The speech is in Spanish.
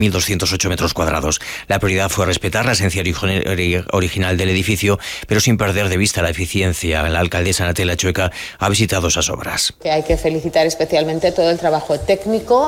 1.208 metros cuadrados. La prioridad fue respetar la esencia original del edificio, pero sin perder de vista la eficiencia. La alcaldesa Natella Chueca ha visitado esas obras. Hay que felicitar especialmente todo el trabajo técnico